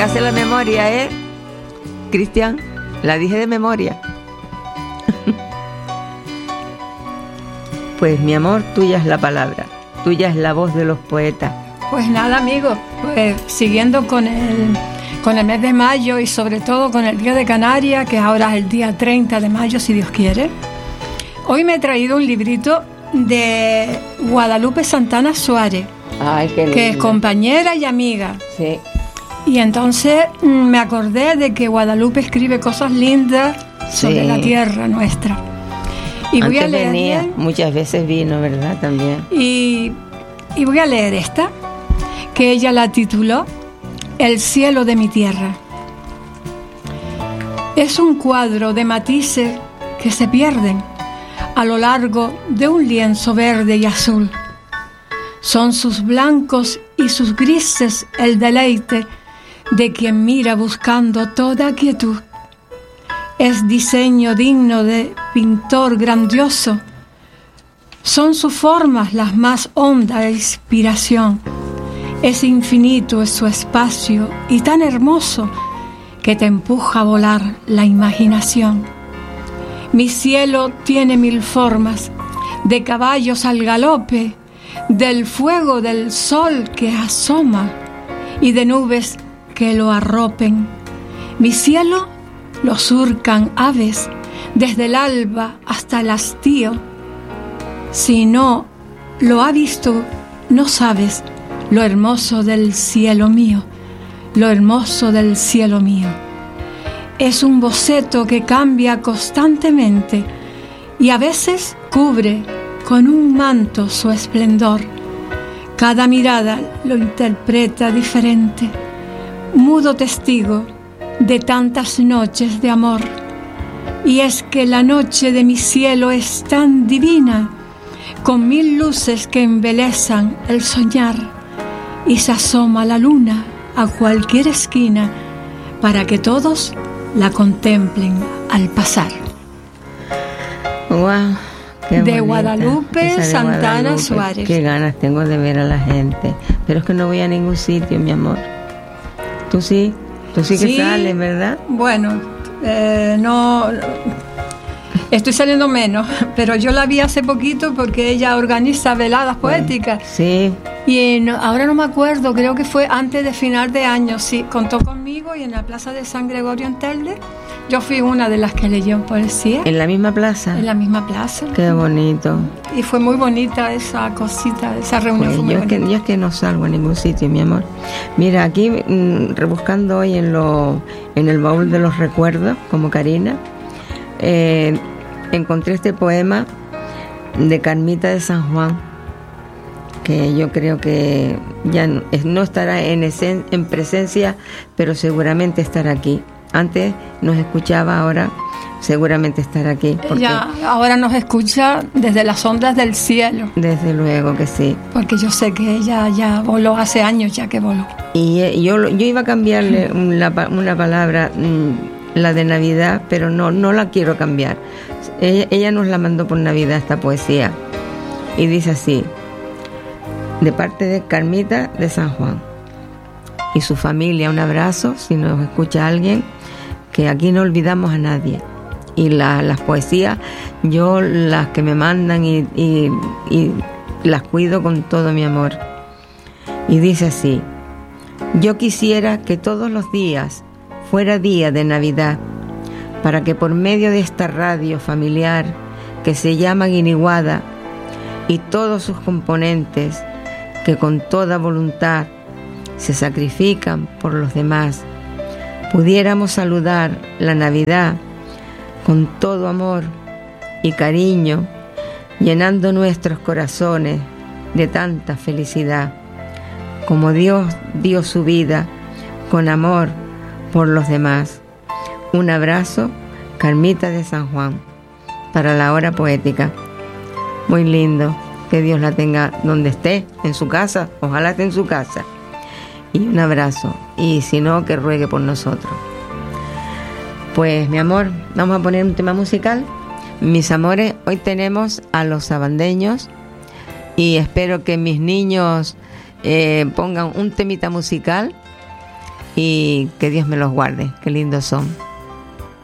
Ya sé la memoria, ¿eh? Cristian, la dije de memoria. Pues mi amor, tuya es la palabra, tuya es la voz de los poetas. Pues nada, amigos, pues siguiendo con el mes de mayo y sobre todo con el Día de Canarias, que ahora es el día 30 de mayo, si Dios quiere. Hoy me he traído un librito de Guadalupe Santana Suárez. Ay, qué lindo. Que es compañera y amiga. Sí. Y entonces me acordé de que Guadalupe escribe cosas lindas sobre la tierra nuestra. Y voy a leer. Venía, muchas veces vino, ¿verdad? También. Y voy a leer esta, que ella la tituló El cielo de mi tierra. Es un cuadro de matices que se pierden a lo largo de un lienzo verde y azul. Son sus blancos y sus grises el deleite de quien mira buscando toda quietud. Es diseño digno de pintor grandioso. Son sus formas las más honda inspiración. Es infinito es su espacio y tan hermoso que te empuja a volar la imaginación. Mi cielo tiene mil formas, de caballos al galope, del fuego del sol que asoma y de nubes que lo arropen. Mi cielo lo surcan aves desde el alba hasta el hastío. Si no lo ha visto, no sabes lo hermoso del cielo mío, lo hermoso del cielo mío. Es un boceto que cambia constantemente y a veces cubre con un manto su esplendor. Cada mirada lo interpreta diferente, mudo testigo de tantas noches de amor. Y es que la noche de mi cielo es tan divina, con mil luces que embelezan el soñar, y se asoma la luna a cualquier esquina para que todos la contemplen al pasar. Wow, qué de bonita. Guadalupe Esa de Santana Guadalupe. Suárez. Qué ganas tengo de ver a la gente, pero es que no voy a ningún sitio, mi amor. Tú sí que sales, ¿verdad? Bueno, no, estoy saliendo menos, pero yo la vi hace poquito porque ella organiza veladas poéticas. Sí. Y ahora no me acuerdo, creo que fue antes de final de año, sí, contó conmigo y en la plaza de San Gregorio en Telde, yo fui una de las que leyó poesía. ¿En la misma plaza? En la misma plaza. Qué bonito. Y fue muy bonita esa cosita, esa reunión. Pues fue muy bonita. yo es que no salgo a ningún sitio, mi amor. Mira, aquí rebuscando hoy en el baúl de los recuerdos, como Karina, encontré este poema de Carmita de San Juan, que yo creo que ya no estará en presencia, pero seguramente estará aquí. Antes nos escuchaba, ahora seguramente estará aquí. Ella ahora nos escucha desde las ondas del cielo. Desde luego que sí. Porque yo sé que ella ya voló hace años, ya que voló. Y yo iba a cambiarle una palabra, la de Navidad, pero no la quiero cambiar. Ella nos la mandó por Navidad, esta poesía. Y dice así: de parte de Carmita de San Juan y su familia, un abrazo, si nos escucha alguien, que aquí no olvidamos a nadie. Y las poesías, yo las que me mandan y las cuido con todo mi amor. Y dice así: yo quisiera que todos los días fuera día de Navidad, para que por medio de esta radio familiar que se llama Guiniguada y todos sus componentes que con toda voluntad se sacrifican por los demás, pudiéramos saludar la Navidad con todo amor y cariño, llenando nuestros corazones de tanta felicidad, como Dios dio su vida con amor por los demás. Un abrazo, Carmita de San Juan, para la hora poética. Muy lindo, que Dios la tenga donde esté, en su casa, ojalá esté en su casa. Y un abrazo, y si no, que ruegue por nosotros. Pues mi amor, vamos a poner un tema musical. Mis amores, hoy tenemos a los sabandeños y espero que mis niños pongan un temita musical y que Dios me los guarde. Qué lindos son.